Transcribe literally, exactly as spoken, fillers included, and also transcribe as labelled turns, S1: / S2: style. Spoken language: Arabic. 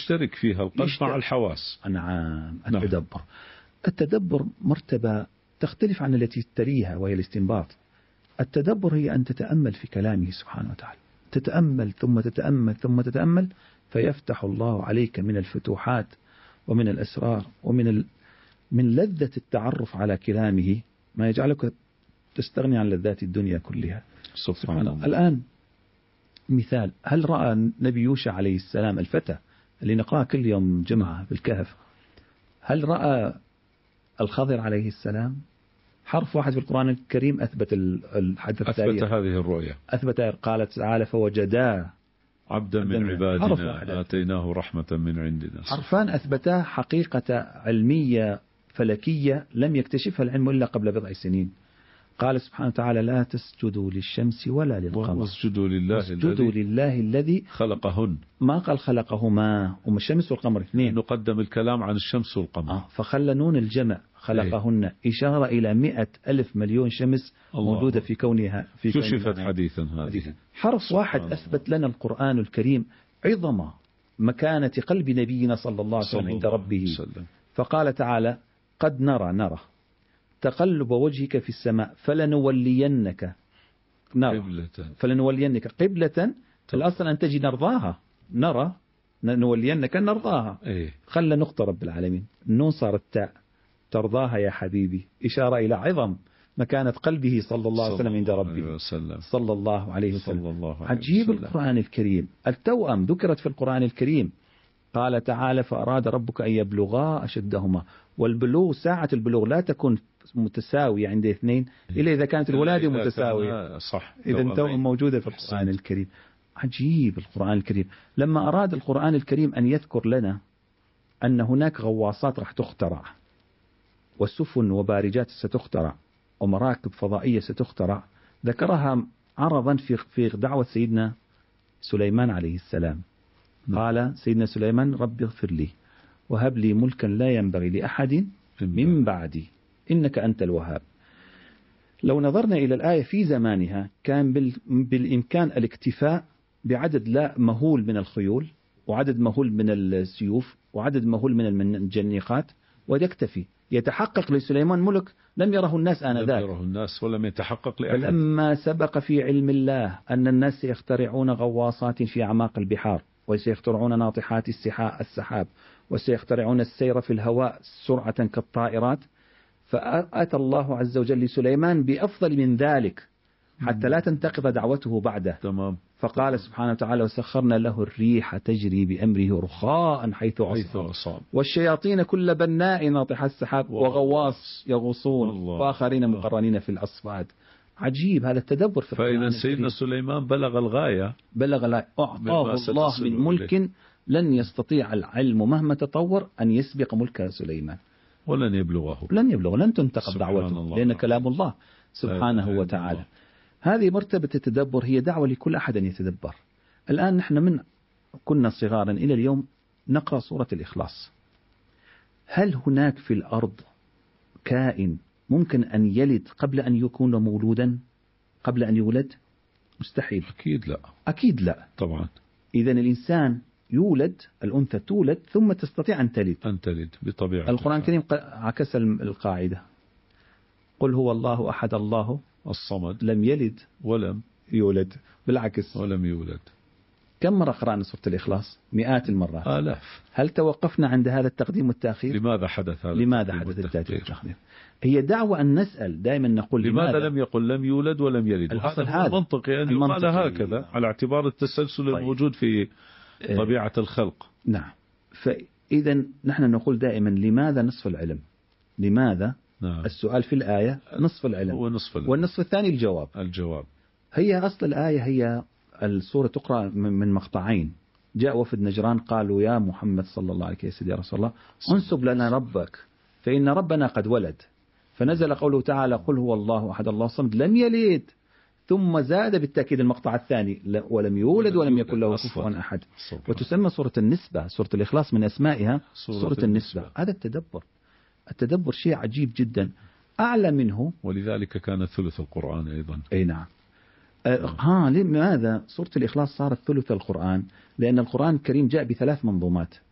S1: يشترك فيها القلب يشترك مع الحواس.
S2: نعم. التدبر نعم. التدبر مرتبة تختلف عن التي تليها وهي الاستنباط. التدبر هي أن تتأمل في كلامه سبحانه وتعالى، تتأمل ثم تتأمل ثم تتأمل، فيفتح الله عليك من الفتوحات ومن الأسرار ومن ال... من لذة التعرف على كلامه ما يجعلك تستغني عن لذات الدنيا كلها.
S1: سبحان الله.
S2: الآن مثال، هل رأى نبي يوشع عليه السلام الفتى اللي نقرأه كل يوم جمعة بالكهف، هل رأى الخضر عليه السلام؟ حرف واحد في القرآن الكريم أثبت الحدث التالي،
S1: أثبت هذه الرؤية،
S2: أثبت. قالت تعالى فوجدا
S1: عبدا من عبادنا آتيناه رحمة من عندنا.
S2: حرفان أثبتا حقيقة علمية فلكية لم يكتشفها العلم إلا قبل بضع سنين. قال سبحانه وتعالى لا تسجدوا للشمس ولا للقمر
S1: واسجدوا لله,
S2: واسجدوا لله الذي
S1: خلقهن.
S2: ما قال خلقهما، وما الشمس والقمر اثنين،
S1: نقدم الكلام عن الشمس والقمر.
S2: آه فخلى نون الجمع خلقهن إيه؟ إشارة إلى مئة ألف مليون شمس موجودة في كونها في
S1: كشفت حديثا هذه.
S2: حرف واحد أثبت لنا القرآن الكريم عظم مكانة قلب نبينا صلى الله عليه وسلم عند ربه. فقال تعالى قد نرى نرى تقلب وجهك في السماء فلنولينك نرى فلنولينك قبلة. الأصل أن تجي نرضاها، نرى نولينك نرضاها.
S1: إيه؟
S2: خلى نقطة رب العالمين، النون صارت تاء، ترضاها يا حبيبي، إشارة إلى عظم مكانة قلبه صلى الله عليه وسلم عند ربه صلى الله عليه وسلم. عجيب القرآن الكريم. التوأم ذكرت في القرآن الكريم، قال تعالى فأراد ربك أن يبلغا أشدهما. والبلوغ ساعة البلوغ لا تكون متساوية عند اثنين إلا إذا كانت الولادة متساوية.
S1: صح.
S2: إذا التوأم موجودة في القرآن الكريم. عجيب القرآن الكريم. لما أراد القرآن الكريم أن يذكر لنا أن هناك غواصات راح تخترع، وسفن وبارجات ستخترع، ومراكب فضائية ستخترع، ذكرها عرضا في في دعوة سيدنا سليمان عليه السلام. قال سيدنا سليمان رب اغفر لي وهب لي ملكا لا ينبغي لأحد من بعدي إنك أنت الوهاب. لو نظرنا إلى الآية في زمانها كان بالإمكان الاكتفاء بعدد لا مهول من الخيول، وعدد مهول من السيوف، وعدد مهول من المنجنيقات، ويكتفي. يتحقق لسليمان ملك لم يره الناس آنذاك،
S1: لم يره الناس ولم يتحقق لأحد.
S2: فلما سبق في علم الله أن الناس سيخترعون غواصات في أعماق البحار، وسيخترعون ناطحات السحاب، وسيخترعون السير في الهواء سرعة كالطائرات، فأتى الله عز وجل لسليمان بأفضل من ذلك حتى لا تنتقض دعوته بعده.
S1: تمام.
S2: فقال سبحانه وتعالى وسخرنا له الريح تجري بأمره رخاء حيث أصاب والشياطين كل بناء ناطح السحاب وغواص يغوصون وآخرين مقرنين في الأصفاد. عجيب هذا التدبر في القرآن.
S1: فإذا سيدنا سليمان بلغ الغاية،
S2: بلغ الغاية. أعطاه الله من ملك لن يستطيع العلم مهما تطور أن يسبق ملك سليمان،
S1: ولن يبلغه،
S2: لن يبلغ، لن تنتقض دعوته، لأن كلام الله سبحانه وتعالى. هذه مرتبة التدبر هي دعوة لكل أحد أن يتدبر. الآن نحن من كنا صغارا إلى اليوم نقرأ سورة الإخلاص. هل هناك في الأرض كائن ممكن أن يلد قبل أن يكون مولودا، قبل أن يولد؟ مستحيل.
S1: أكيد لا.
S2: أكيد لا
S1: طبعا.
S2: إذن الإنسان يولد، الأنثى تولد ثم تستطيع أن تلد.
S1: أن تلد بطبيعة.
S2: القرآن الكريم عكس القاعدة، قل هو الله أحد الله
S1: الصمد
S2: لم يلد
S1: ولم
S2: يولد، بالعكس
S1: ولم يولد.
S2: كم مرة قرأنا سورة الإخلاص؟ مئات المرات،
S1: آلاف.
S2: هل توقفنا عند هذا التقديم والتأخير؟
S1: لماذا حدث هذا؟
S2: لماذا حدث التقديم والتأخير؟ هي دعوة أن نسأل دائما، نقول
S1: لماذا, لماذا لم يقل لم يولد ولم يلد؟
S2: الأصل هذا
S1: منطقي أن يقال هكذا على اعتبار التسلسل طيب. الموجود في طبيعة الخلق.
S2: نعم. فإذا نحن نقول دائما لماذا نصف العلم؟ لماذا؟ نعم. السؤال في الآية نصف العلم،
S1: هو نصف العلم.
S2: والنصف الثاني الجواب.
S1: الجواب.
S2: هي أصل الآية، هي السورة تقرأ من مقطعين. جاء وفد نجران قالوا يا محمد صلى الله عليه وسلم يا رسول الله انسب لنا ربك فإن ربنا قد ولد، فنزل قوله تعالى قل هو الله أحد الله الصمد لم يلد، ثم زاد بالتأكيد المقطع الثاني ولم يولد ولم يكن له كفوا أحد. وتسمى سورة النسبة، سورة الإخلاص من أسمائها سورة, سورة النسبة. هذا التدبر. التدبر شيء عجيب جدا أعلى منه،
S1: ولذلك كان ثلث القرآن أيضا.
S2: أي نعم. أه ها لماذا سورة الإخلاص صارت ثلث القرآن؟ لأن القرآن الكريم جاء بثلاث منظومات،